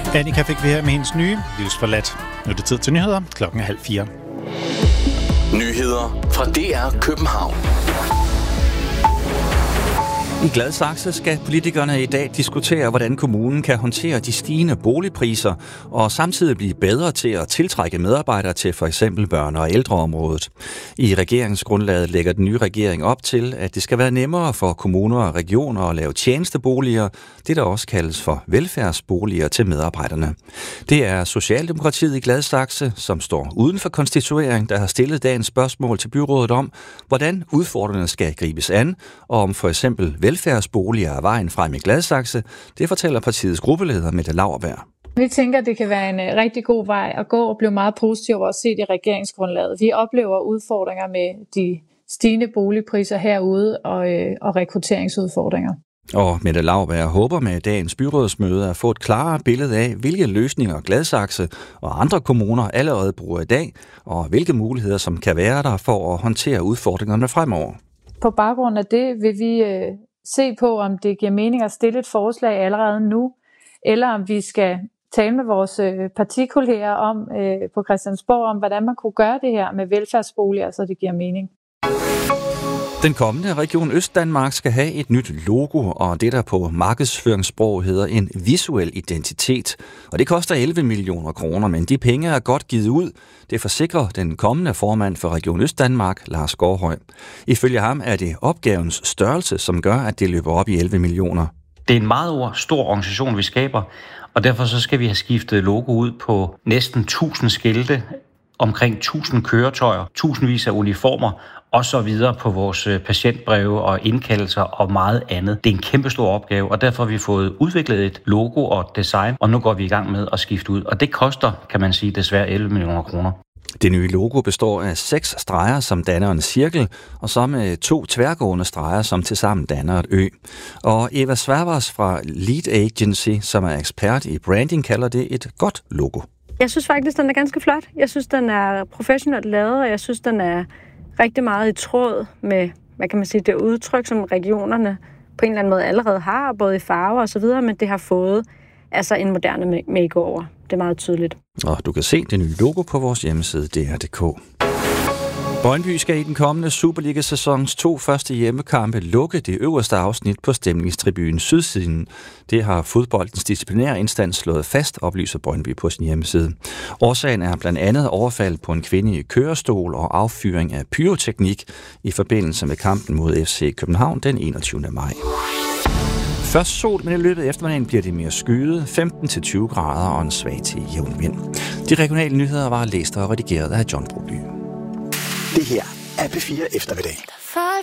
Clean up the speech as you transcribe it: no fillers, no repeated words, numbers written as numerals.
Annika fik vi her med hendes nye Livsforladt. Nu er det tid til nyheder. 3:30. Nyheder fra DR København. I Gladsaxe skal politikerne i dag diskutere, hvordan kommunen kan håndtere de stigende boligpriser og samtidig blive bedre til at tiltrække medarbejdere til for eksempel børne- og ældreområdet. I regeringsgrundlaget lægger den nye regering op til, at det skal være nemmere for kommuner og regioner at lave tjenesteboliger, det der også kaldes for velfærdsboliger til medarbejderne. Det er Socialdemokratiet i Gladsaxe, som står uden for konstituering, der har stillet dagens spørgsmål til byrådet om, hvordan udfordringerne skal gribes an, og om for eksempel velfærdsboliger er vejen frem i Gladsaxe. Det fortæller partiets gruppeleder Mette Lauerberg. Vi tænker, at det kan være en rigtig god vej at gå og blive meget positiv over at se det i regeringsgrundlaget. Vi oplever udfordringer med de stigende boligpriser herude og rekrutteringsudfordringer. Og Mette Lauerberg håber med dagens byrådsmøde at få et klarere billede af, hvilke løsninger Gladsaxe og andre kommuner allerede bruger i dag, og hvilke muligheder som kan være der for at håndtere udfordringerne fremover. På baggrund af det vil vi se på, om det giver mening at stille et forslag allerede nu, eller om vi skal tale med vores partikolleger om på Christiansborg, om hvordan man kunne gøre det her med velfærdsboliger, så det giver mening. Den kommende Region Østdanmark skal have et nyt logo, og det der på markedsføringssprog hedder en visuel identitet. Og det koster 11 millioner kroner, men de penge er godt givet ud. Det forsikrer den kommende formand for Region Østdanmark, Lars Gårdhøj. Ifølge ham er det opgavens størrelse, som gør, at det løber op i 11 millioner. Det er en meget stor organisation, vi skaber, og derfor så skal vi have skiftet logo ud på næsten 1000 skilte, omkring 1000 køretøjer, tusindvis af uniformer, og så videre på vores patientbreve og indkaldelser og meget andet. Det er en kæmpe stor opgave, og derfor har vi fået udviklet et logo og et design, og nu går vi i gang med at skifte ud. Og det koster, kan man sige, desværre 11 millioner kroner. Det nye logo består af 6 streger, som danner en cirkel, og så med 2 tværgående streger, som tilsammen danner et ø. Og Eva Sværvars fra Lead Agency, som er ekspert i branding, kalder det et godt logo. Jeg synes faktisk, den er ganske flot. Jeg synes, den er professionelt lavet, og jeg synes, den er rigtig meget i tråd med, hvad kan man sige, det udtryk, som regionerne på en eller anden måde allerede har, både i farver og så videre, men det har fået altså en moderne makeover. Det er meget tydeligt. Og du kan se det nye logo på vores hjemmeside dr.dk. Brøndby skal i den kommende Superliga-sæsons 2 første hjemmekampe lukke det øverste afsnit på stemningstribunen Sydsiden. Det har fodboldens disciplinære instans slået fast, oplyser Brøndby på sin hjemmeside. Årsagen er blandt andet overfald på en kvinde i kørestol og affyring af pyroteknik i forbindelse med kampen mod FC København den 21. maj. Først sol, men i løbet af eftermiddagen bliver det mere skyet, 15-20 grader og en svag til jævn vind. De regionale nyheder var læst og redigeret af John Broby. Det her er P4 Eftermiddag.